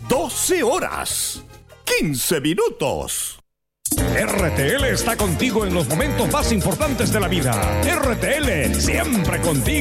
12 horas, 15 minutos. RTL está contigo en los momentos más importantes de la vida. RTL, siempre contigo.